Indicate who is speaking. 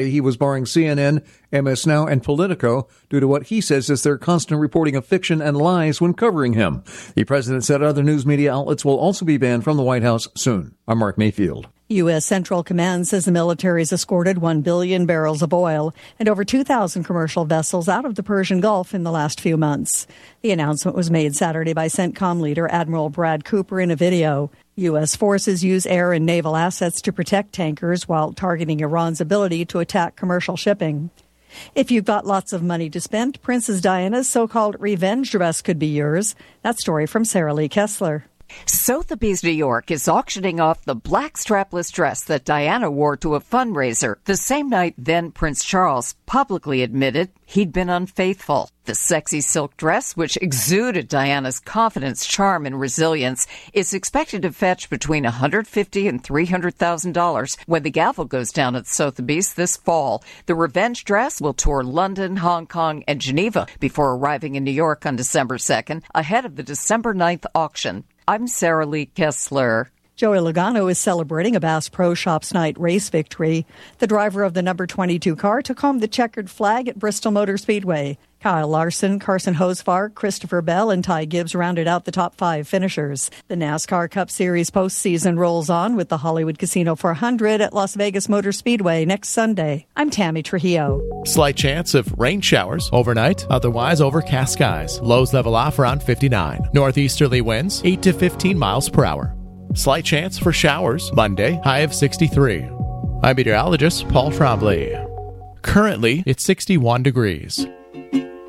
Speaker 1: He was barring CNN, MS Now, and Politico due to what he says is their constant reporting of fiction and lies when covering him. The president said other news media outlets will also be banned from the White House soon. I'm Mark Mayfield.
Speaker 2: U.S. Central Command says the military has escorted 1 billion barrels of oil and over 2,000 commercial vessels out of the Persian Gulf in the last few months. The announcement was made Saturday by CENTCOM leader Admiral Brad Cooper in a video. U.S. forces use air and naval assets to protect tankers while targeting Iran's ability to attack commercial shipping. If you've got lots of money to spend, Princess Diana's so-called revenge dress could be yours. That story from Sarah Lee Kessler.
Speaker 3: Sotheby's New York is auctioning off the black strapless dress that Diana wore to a fundraiser the same night then Prince Charles publicly admitted he'd been unfaithful. The sexy silk dress, which exuded Diana's confidence, charm, and resilience, is expected to fetch between $150,000 and $300,000 when the gavel goes down at Sotheby's this fall. The revenge dress will tour London, Hong Kong, and Geneva before arriving in New York on December 2nd, ahead of the December 9th auction. I'm Sarah Lee Kessler.
Speaker 2: Joey Logano is celebrating a Bass Pro Shops Night race victory. The driver of the number 22 car took home the checkered flag at Bristol Motor Speedway. Kyle Larson, Carson Hosfar, Christopher Bell, and Ty Gibbs rounded out the top 5 finishers. The NASCAR Cup Series postseason rolls on with the Hollywood Casino 400 at Las Vegas Motor Speedway next Sunday. I'm Tammy Trujillo.
Speaker 4: Slight chance of rain showers overnight, otherwise overcast skies. Lows level off around 59. Northeasterly winds 8 to 15 miles per hour. Slight chance for showers Monday, high of 63. I'm meteorologist Paul Trombley. Currently, it's 61 degrees.